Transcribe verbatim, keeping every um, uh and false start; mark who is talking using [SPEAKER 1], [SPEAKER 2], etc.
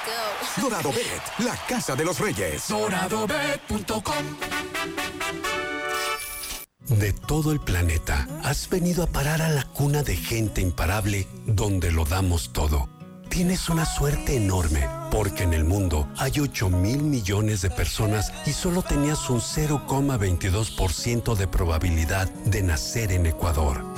[SPEAKER 1] go.
[SPEAKER 2] Dorado Bet, la casa de los reyes.
[SPEAKER 3] dorado bet punto com.
[SPEAKER 4] De todo el planeta, has venido a parar a la cuna de gente imparable donde lo damos todo. Tienes una suerte enorme, porque en el mundo hay ocho mil millones de personas y solo tenías un cero coma veintidós por ciento de probabilidad de nacer en Ecuador.